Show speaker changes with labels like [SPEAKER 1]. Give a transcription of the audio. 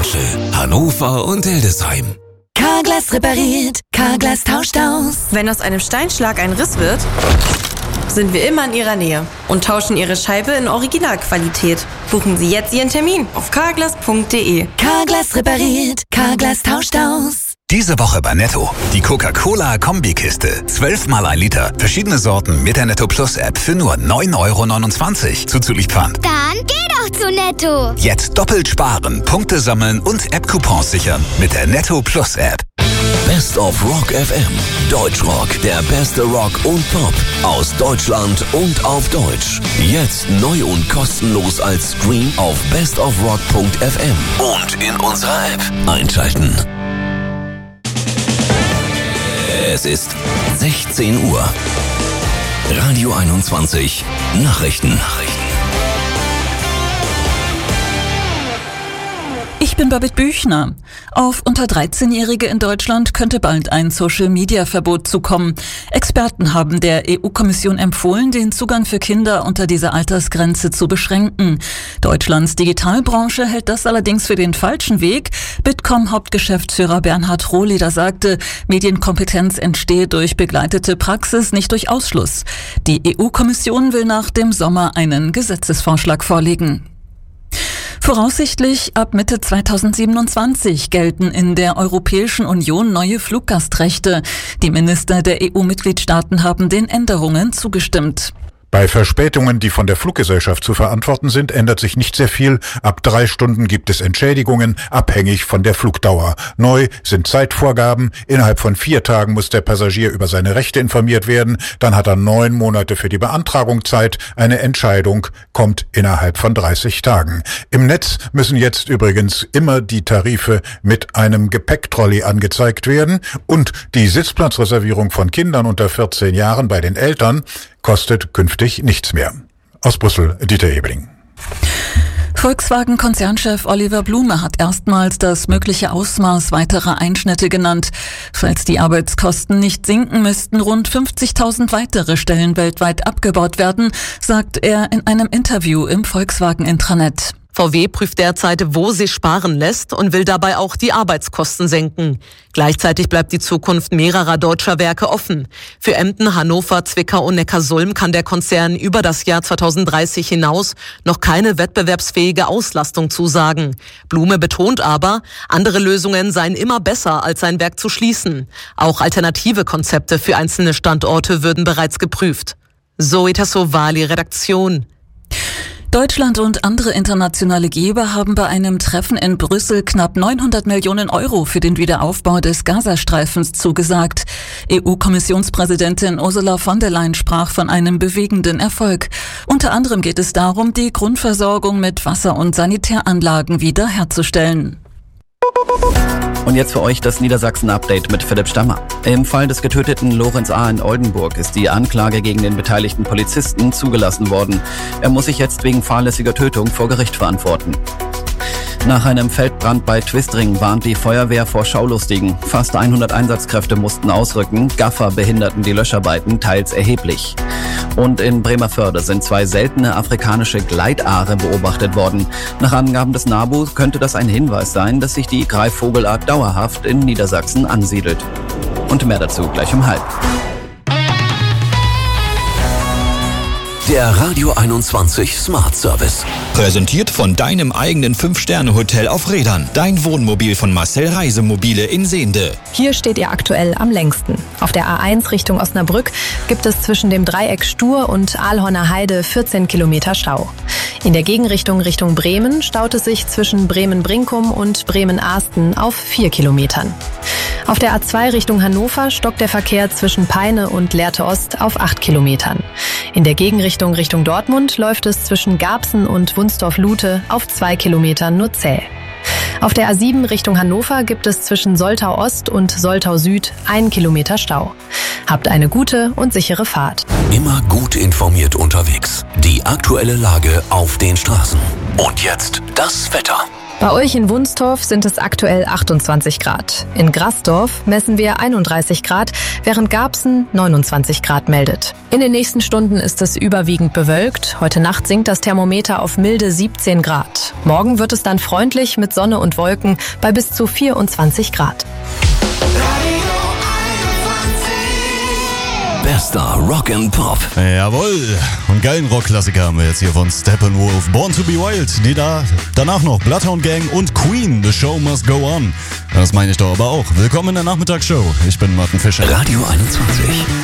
[SPEAKER 1] Kassel, Hannover und Hildesheim.
[SPEAKER 2] Carglass repariert, Carglass tauscht aus.
[SPEAKER 3] Wenn aus einem Steinschlag ein Riss wird, sind wir immer in Ihrer Nähe und tauschen Ihre Scheibe in Originalqualität. Buchen Sie jetzt Ihren Termin auf carglass.de.
[SPEAKER 2] Carglass repariert, Carglass tauscht aus.
[SPEAKER 4] Diese Woche bei Netto. Die Coca-Cola-Kombikiste. 12 mal 1 Liter. Verschiedene Sorten mit der Netto Plus App für nur 9,29 € zuzüglich Pfand.
[SPEAKER 5] Dann geh doch zu Netto.
[SPEAKER 4] Jetzt doppelt sparen, Punkte sammeln und App-Coupons sichern mit der Netto Plus App.
[SPEAKER 1] Best of Rock FM. Deutschrock, der beste Rock und Pop aus Deutschland und auf Deutsch. Jetzt neu und kostenlos als Stream auf bestofrock.fm und in unserer App einschalten. Es ist 16 Uhr. Radio 21 Nachrichten.
[SPEAKER 6] Ich bin Babette Büchner. Auf unter 13-Jährige in Deutschland könnte bald ein Social-Media-Verbot zukommen. Experten haben der EU-Kommission empfohlen, den Zugang für Kinder unter dieser Altersgrenze zu beschränken. Deutschlands Digitalbranche hält das allerdings für den falschen Weg. Bitkom-Hauptgeschäftsführer Bernhard Rohleder sagte, Medienkompetenz entstehe durch begleitete Praxis, nicht durch Ausschluss. Die EU-Kommission will nach dem Sommer einen Gesetzesvorschlag vorlegen. Voraussichtlich ab Mitte 2027 gelten in der Europäischen Union neue Fluggastrechte. Die Minister der EU-Mitgliedstaaten haben den Änderungen zugestimmt.
[SPEAKER 7] Bei Verspätungen, die von der Fluggesellschaft zu verantworten sind, ändert sich nicht sehr viel. Ab 3 Stunden gibt es Entschädigungen, abhängig von der Flugdauer. Neu sind Zeitvorgaben. Innerhalb von 4 Tagen muss der Passagier über seine Rechte informiert werden. Dann hat er 9 Monate für die Beantragung Zeit. Eine Entscheidung kommt innerhalb von 30 Tagen. Im Netz müssen jetzt übrigens immer die Tarife mit einem Gepäcktrolley angezeigt werden. Und die Sitzplatzreservierung von Kindern unter 14 Jahren bei den Eltern kostet künftig nichts mehr. Aus Brüssel, Dieter Ebeling.
[SPEAKER 6] Volkswagen-Konzernchef Oliver Blume hat erstmals das mögliche Ausmaß weiterer Einschnitte genannt. Falls die Arbeitskosten nicht sinken, müssten rund 50.000 weitere Stellen weltweit abgebaut werden, sagt er in einem Interview im Volkswagen-Intranet.
[SPEAKER 8] VW prüft derzeit, wo sich sparen lässt und will dabei auch die Arbeitskosten senken. Gleichzeitig bleibt die Zukunft mehrerer deutscher Werke offen. Für Emden, Hannover, Zwickau und Neckarsulm kann der Konzern über das Jahr 2030 hinaus noch keine wettbewerbsfähige Auslastung zusagen. Blume betont aber, andere Lösungen seien immer besser, als sein Werk zu schließen. Auch alternative Konzepte für einzelne Standorte würden bereits geprüft. Zoe Tassovali, Redaktion.
[SPEAKER 6] Deutschland und andere internationale Geber haben bei einem Treffen in Brüssel knapp 900 Millionen Euro für den Wiederaufbau des Gazastreifens zugesagt. EU-Kommissionspräsidentin Ursula von der Leyen sprach von einem bewegenden Erfolg. Unter anderem geht es darum, die Grundversorgung mit Wasser- und Sanitäranlagen wiederherzustellen.
[SPEAKER 9] Und jetzt für euch das Niedersachsen-Update mit Philipp Stammer. Im Fall des getöteten Lorenz A. in Oldenburg ist die Anklage gegen den beteiligten Polizisten zugelassen worden. Er muss sich jetzt wegen fahrlässiger Tötung vor Gericht verantworten. Nach einem Feldbrand bei Twistring warnt die Feuerwehr vor Schaulustigen. Fast 100 Einsatzkräfte mussten ausrücken. Gaffer behinderten die Löscharbeiten teils erheblich. Und in Bremervörde sind 2 seltene afrikanische Gleitaare beobachtet worden. Nach Angaben des NABU könnte das ein Hinweis sein, dass sich die Greifvogelart dauerhaft in Niedersachsen ansiedelt. Und mehr dazu gleich um 12:30.
[SPEAKER 1] Der Radio 21 Smart Service.
[SPEAKER 10] Präsentiert von deinem eigenen 5-Sterne-Hotel auf Rädern. Dein Wohnmobil von Marcel Reisemobile in Sehnde.
[SPEAKER 11] Hier steht ihr aktuell am längsten. Auf der A1 Richtung Osnabrück gibt es zwischen dem Dreieck Stur und Aalhorner Heide 14 Kilometer Stau. In der Gegenrichtung Richtung Bremen staut es sich zwischen Bremen-Brinkum und Bremen-Ahsten auf 4 Kilometern. Auf der A2 Richtung Hannover stockt der Verkehr zwischen Peine und Lehrte Ost auf 8 Kilometern. In der Gegenrichtung Richtung Dortmund läuft es zwischen Garbsen und Wunsdorf-Lute auf 2 Kilometern nur zäh. Auf der A7 Richtung Hannover gibt es zwischen Soltau Ost und Soltau Süd 1 Kilometer Stau. Habt eine gute und sichere Fahrt.
[SPEAKER 1] Immer gut informiert unterwegs. Die aktuelle Lage auf den Straßen. Und jetzt das Wetter.
[SPEAKER 11] Bei euch in Wunstorf sind es aktuell 28 Grad. In Grasdorf messen wir 31 Grad, während Garbsen 29 Grad meldet. In den nächsten Stunden ist es überwiegend bewölkt. Heute Nacht sinkt das Thermometer auf milde 17 Grad. Morgen wird es dann freundlich mit Sonne und Wolken bei bis zu 24 Grad.
[SPEAKER 1] Bester Rock and Pop.
[SPEAKER 12] Jawohl. Und geilen Rockklassiker haben wir jetzt hier von Steppenwolf. Born to be Wild. Danach noch Bloodhound Gang und Queen. The Show Must Go On. Das meine ich doch aber auch. Willkommen in der Nachmittagsshow. Ich bin Martin Fischer.
[SPEAKER 1] Radio 21.